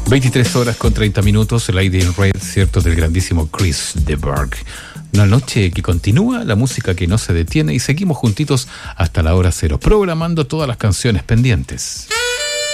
23 horas con 30 minutos, Lady in Red, cierto, del grandísimo Chris de Burgh. Una noche que continúa, la música que no se detiene y seguimos juntitos hasta la hora cero, programando todas las canciones pendientes.